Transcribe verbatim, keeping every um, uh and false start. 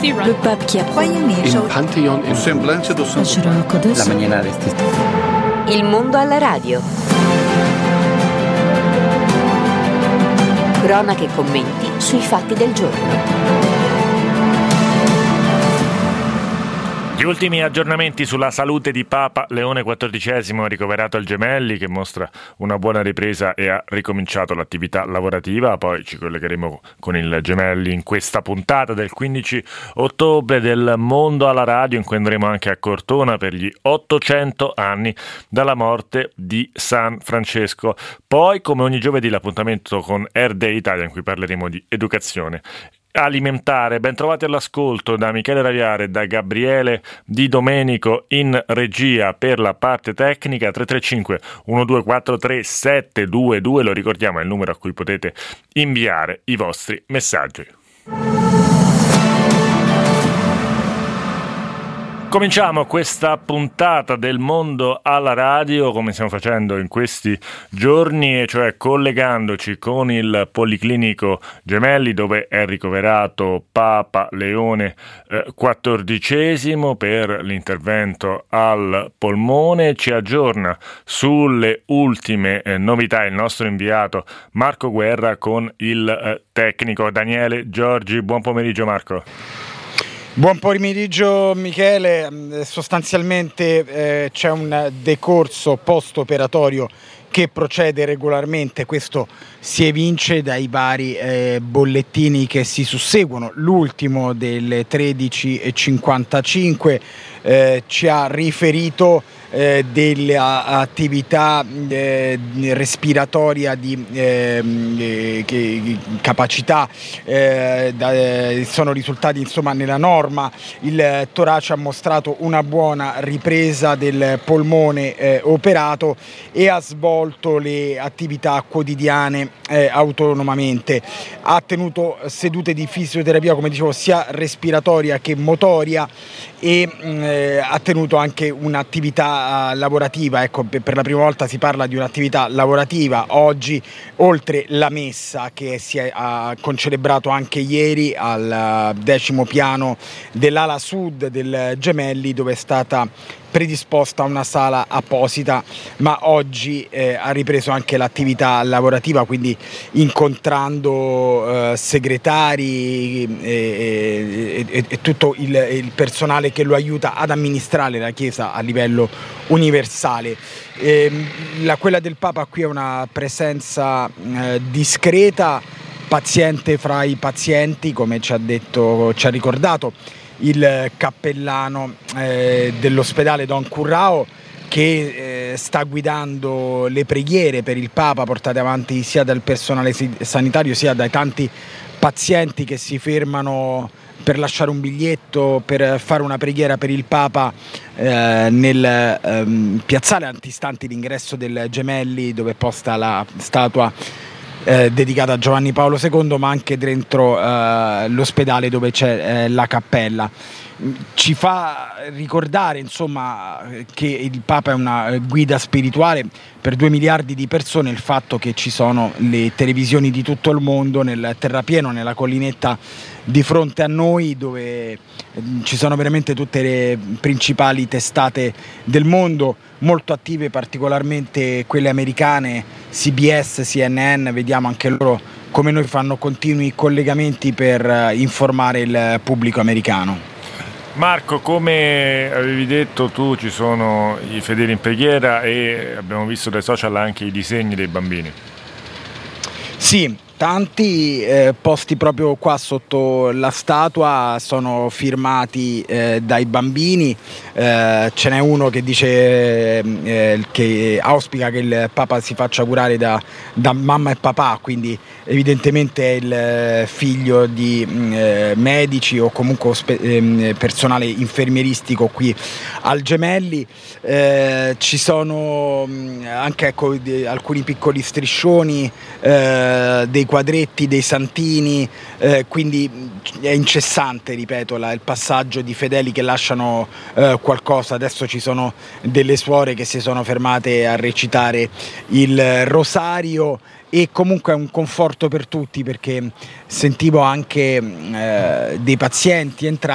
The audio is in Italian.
Le pape qui a Il Pantheon in Semblance do Santo La mañana de este. Il mondo alla radio. Cronache e commenti sui fatti del giorno. Gli ultimi aggiornamenti sulla salute di Papa Leone quattordicesimo, ricoverato al Gemelli, che mostra una buona ripresa e ha ricominciato l'attività lavorativa. Poi ci collegheremo con il Gemelli in questa puntata del quindici ottobre del Mondo alla Radio, in cui andremo anche a Cortona per gli ottocento anni dalla morte di San Francesco. Poi, come ogni giovedì, l'appuntamento con Air Day Italia, in cui parleremo di educazione alimentare. Ben trovati all'ascolto da Michele Raviare e da Gabriele Di Domenico in regia per la parte tecnica. Tre tre cinque uno due quattro tre sette due due, lo ricordiamo, è il numero a cui potete inviare i vostri messaggi. Cominciamo questa puntata del Mondo alla Radio, come stiamo facendo in questi giorni, e cioè collegandoci con il Policlinico Gemelli, dove è ricoverato Papa Leone eh, quattordicesimo per l'intervento al polmone. Ci aggiorna sulle ultime eh, novità il nostro inviato Marco Guerra con il eh, tecnico Daniele Giorgi. Buon pomeriggio, Marco. Buon pomeriggio Michele, sostanzialmente eh, c'è un decorso post-operatorio che procede regolarmente, questo si evince dai vari eh, bollettini che si susseguono. L'ultimo delle tredici e cinquantacinque eh, ci ha riferito eh, dell'attività eh, respiratoria di eh, che, capacità eh, da, eh, sono risultati insomma nella norma. Il torace ha mostrato una buona ripresa del polmone eh, operato e ha svolto le attività quotidiane eh, autonomamente. Ha tenuto sedute di fisioterapia, come dicevo, sia respiratoria che motoria, e eh, ha tenuto anche un'attività uh, lavorativa. Ecco, per la prima volta si parla di un'attività lavorativa oggi, oltre la messa che si è uh, concelebrato anche ieri al uh, decimo piano dell'ala sud del Gemelli, dove è stata predisposta una sala apposita, ma oggi eh, ha ripreso anche l'attività lavorativa, quindi incontrando eh, segretari e, e, e tutto il, il personale che lo aiuta ad amministrare la Chiesa a livello universale. Eh, la, quella del Papa qui è una presenza eh, discreta, paziente fra i pazienti, come ci ha detto, ci ha ricordato il cappellano eh, dell'ospedale Don Currao, che eh, sta guidando le preghiere per il Papa, portate avanti sia dal personale sanitario sia dai tanti pazienti che si fermano per lasciare un biglietto, per fare una preghiera per il Papa eh, nel ehm, piazzale antistanti l'ingresso del Gemelli, dove è posta la statua Eh, dedicata a Giovanni Paolo secondo, ma anche dentro eh, l'ospedale dove c'è eh, la cappella. Ci fa ricordare insomma che il Papa è una guida spirituale per due miliardi di persone, il fatto che ci sono le televisioni di tutto il mondo nel terrapieno, nella collinetta di fronte a noi, dove ci sono veramente tutte le principali testate del mondo, molto attive, particolarmente quelle americane, C B S, C N N. Vediamo anche loro come noi fanno continui collegamenti per informare il pubblico americano. Marco, come avevi detto tu, ci sono i fedeli in preghiera e abbiamo visto dai social anche i disegni dei bambini. Sì, tanti eh, posti proprio qua sotto la statua sono firmati eh, dai bambini. Eh, ce n'è uno che dice eh, che auspica che il Papa si faccia curare da, da mamma e papà, quindi evidentemente è il figlio di eh, medici o comunque ospe- eh, personale infermieristico qui al Gemelli. Eh, ci sono anche ecco, di, alcuni piccoli striscioni, eh, dei quadretti, dei santini, eh, quindi è incessante, ripeto, la, il passaggio di fedeli che lasciano eh, qualcosa. Adesso ci sono delle suore che si sono fermate a recitare il rosario, e comunque è un conforto per tutti, perché sentivo anche eh, dei pazienti entrare